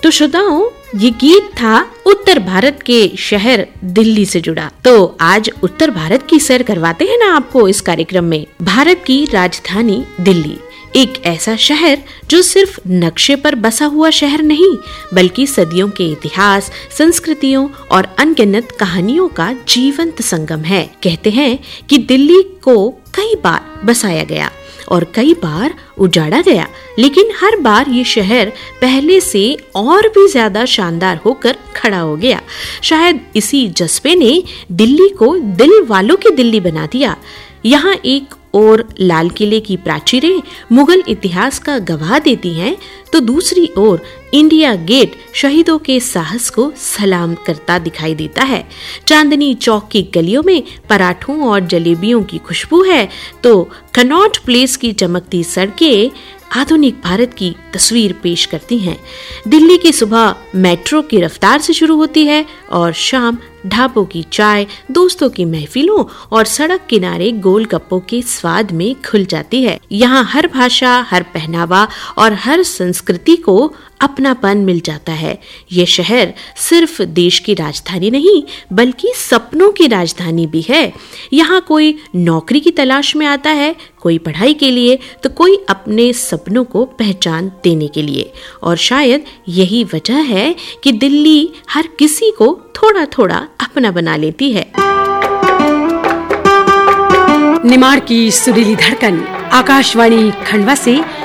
तो श्रोताओं, ये गीत था उत्तर भारत के शहर दिल्ली से जुड़ा। तो आज उत्तर भारत की सैर करवाते हैं ना आपको इस कार्यक्रम में। भारत की राजधानी दिल्ली एक ऐसा शहर जो सिर्फ नक्शे पर बसा हुआ शहर नहीं, बल्कि सदियों के इतिहास, संस्कृतियों और अनगिनत कहानियों का जीवंत संगम है। कहते हैं कि दिल्ली को कई बार बसाया गया और कई बार उजाड़ा गया, लेकिन हर बार ये शहर पहले से और भी ज्यादा शानदार होकर खड़ा हो गया। शायद इसी जज्बे ने दिल्ली को दिल वालों की दिल्ली बना दिया। यहाँ एक और लाल किले की प्राचीरें मुगल इतिहास का गवाह देती हैं, तो दूसरी ओर इंडिया गेट शहीदों के साहस को सलाम करता दिखाई देता है। चांदनी चौक की गलियों में पराठों और जलेबियों की खुशबू है, तो कनॉट प्लेस की चमकती सड़कें आधुनिक भारत की तस्वीर पेश करती हैं। दिल्ली की सुबह मेट्रो की रफ्तार से शुरू होती है और शाम ढाबों की चाय, दोस्तों की महफिलों और सड़क किनारे गोलगप्पों के स्वाद में खुल जाती है। यहाँ हर भाषा, हर पहनावा और हर संस्कृति को अपनापन मिल जाता है। ये शहर सिर्फ देश की राजधानी नहीं, बल्कि सपनों की राजधानी भी है। यहाँ कोई नौकरी की तलाश में आता है, कोई पढ़ाई के लिए, तो कोई अपने सपनों को पहचान देने के लिए। और शायद यही वजह है कि दिल्ली हर किसी को थोड़ा थोड़ा अपना बना लेती है। निमाड़ की सुरीली धड़कन आकाशवाणी खंडवा से